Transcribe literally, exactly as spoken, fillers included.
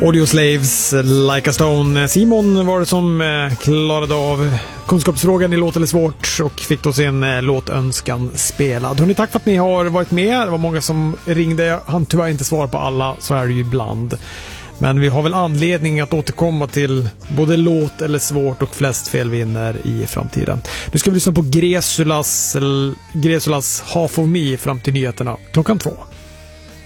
Audio Slaves, Like a Stone. Simon var det som eh, klarade av kunskapsfrågan i Låt eller svårt och fick då sin eh, låtönskan spelad. Hörrni, tack för att ni har varit med. Det var många som ringde. Han tyvärr inte svar på alla, så är det ju ibland. Men vi har väl anledning att återkomma till både låt eller svårt och flest fel vinner i framtiden. Nu ska vi lyssna på Gresulas, Gresulas Half of Me fram till nyheterna klockan två.